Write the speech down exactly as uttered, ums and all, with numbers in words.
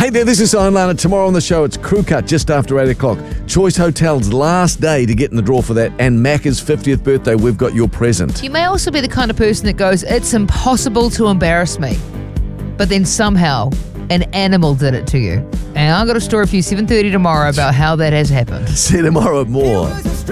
Hey there, this is Simon Lana. Tomorrow on the show, it's Crew Cut just after eight o'clock. Choice Hotels, last day to get in the draw for that. And Macca's fiftieth birthday, we've got your present. You may also be the kind of person that goes, it's impossible to embarrass me. But then somehow an animal did it to you. And I've got a story for you seven thirty tomorrow about how that has happened. See you tomorrow at more.